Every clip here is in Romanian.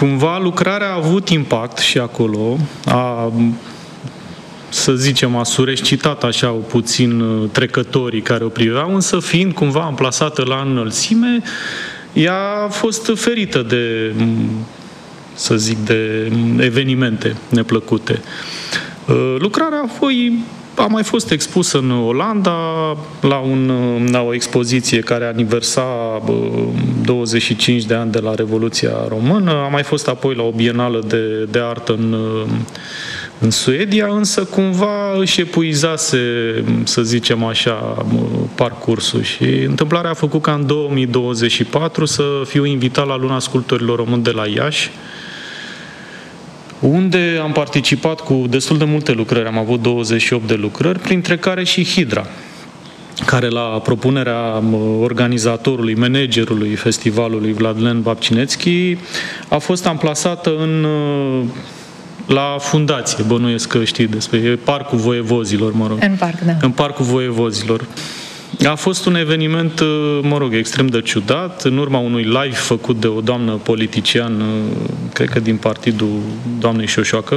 cumva lucrarea a avut impact și acolo, să zicem, a surescitat așa puțin trecătorii care o priveau, însă fiind cumva amplasată la înălțime, ea a fost ferită de, să zic, de evenimente neplăcute. Lucrarea a mai fost expusă în Olanda la o expoziție care aniversa 25 de ani de la Revoluția Română, a mai fost apoi la o bienală de artă în Suedia, însă cumva își epuizase, să zicem așa, parcursul și întâmplarea a făcut ca în 2024 să fiu invitat la Luna Sculptorilor Români de la Iași, unde am participat cu destul de multe lucrări, am avut 28 de lucrări, printre care și Hidra, care la propunerea organizatorului, managerului festivalului Vladlen Vapcinețchi, a fost amplasată la fundație, bănuiesc că știi despre, e Parcul Voievozilor, mă rog. În parc, da. În Parcul Voievozilor. A fost un eveniment, mă rog, extrem de ciudat, în urma unui live făcut de o doamnă politician, cred că din partidul doamnei Șoșoacă,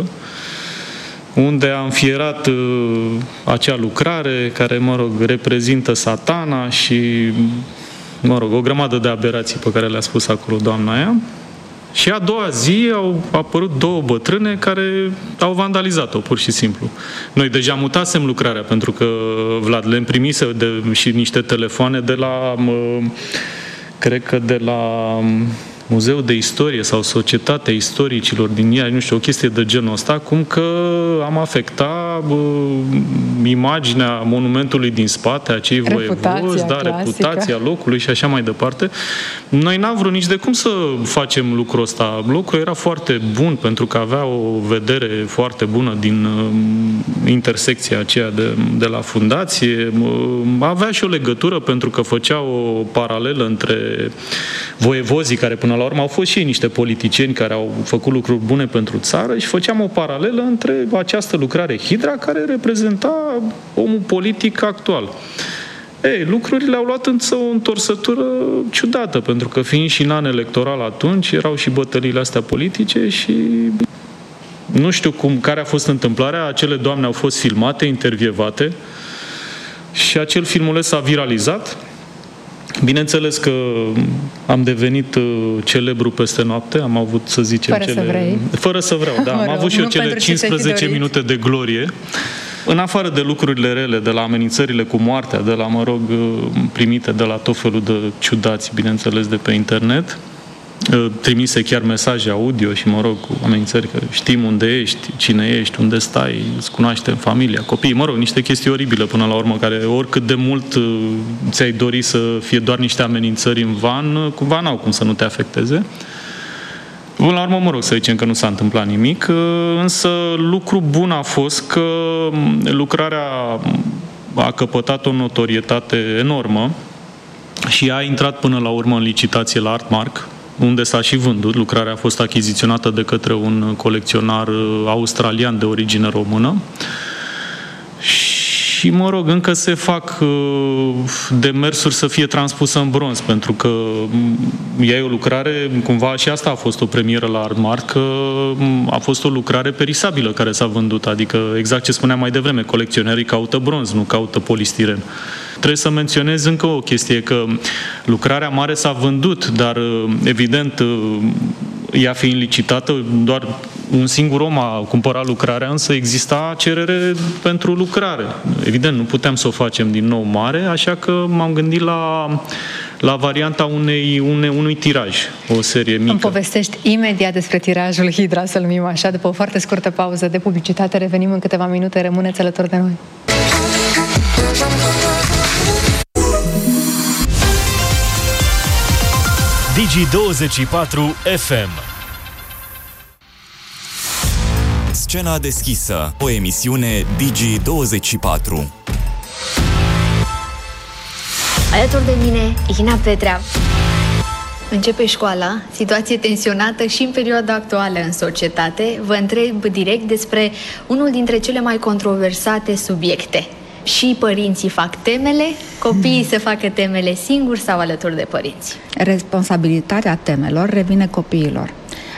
unde a înfierat acea lucrare care, mă rog, reprezintă Satana și, mă rog, o grămadă de aberații pe care le-a spus acolo doamna aia. Și a doua zi au apărut două bătrâne care au vandalizat-o, pur și simplu. Noi deja mutasem lucrarea, pentru că Vlad le primise și niște telefoane de la, cred că de la Muzeul de Istorie sau Societatea Istoricilor din Iași, nu știu, o chestie de genul ăsta, cum că am afectat imaginea monumentului din spate, acei voievozi, reputația locului și așa mai departe. Noi n-am vrut nici de cum să facem lucrul ăsta. Locul era foarte bun pentru că avea o vedere foarte bună din intersecția aceea de la fundație. Avea și o legătură pentru că făcea o paralelă între voievozii care până la urmă au fost și ei niște politicieni care au făcut lucruri bune pentru țară și făceam o paralelă între această lucrare Hidra care reprezenta omul politic actual. Ei, lucrurile au luat însă o întorsătură ciudată, pentru că fiind și în an electoral atunci, erau și bătăliile astea politice și nu știu care a fost întâmplarea, acele doamne au fost filmate, intervievate și acel filmuleț s-a viralizat. Bineînțeles că am devenit celebru peste noapte, am avut, să zicem, fără să vreau, da, am avut și eu cele 15 minute de glorie. În afară de lucrurile rele, de la amenințările cu moartea, de la, mă rog, primite de la tot felul de ciudați, bineînțeles, de pe internet, trimise chiar mesaje audio și, mă rog, cu amenințări că știm unde ești, cine ești, unde stai, îți cunoaștem familia, copiii, mă rog, niște chestii oribile până la urmă, care oricât de mult ți-ai dori să fie doar niște amenințări în van, cumva n-au cum să nu te afecteze. Până la urmă, mă rog, să zicem că nu s-a întâmplat nimic, însă lucru bun a fost că lucrarea a căpătat o notorietate enormă și a intrat până la urmă în licitație la Artmark, unde s-a și vândut. Lucrarea a fost achiziționată de către un colecționar australian de origine română. Și, mă rog, încă se fac demersuri să fie transpusă în bronz, pentru că ea e o lucrare, cumva și asta a fost o premieră la Artmark, că a fost o lucrare perisabilă care s-a vândut, adică exact ce spuneam mai devreme, colecționerii caută bronz, nu caută polistiren. Trebuie să menționez încă o chestie, că lucrarea mare s-a vândut, dar evident, ea fiind licitată, doar un singur om a cumpărat lucrarea, însă exista cerere pentru lucrare. Evident, nu puteam să o facem din nou mare, așa că m-am gândit la varianta unui tiraj, o serie mică. Îmi povestești imediat despre tirajul Hidra, să-l numim așa, după o foarte scurtă pauză de publicitate. Revenim în câteva minute, rămâneți alături de noi. Digi24 FM. Scena deschisă, o emisiune Digi24. Alături de mine, Ina Petrea. Începe școala, situație tensionată și în perioada actuală în societate. Vă întreb direct despre unul dintre cele mai controversate subiecte. Și părinții fac temele, copiii se facă temele singuri sau alături de părinți? Responsabilitatea temelor revine copiilor.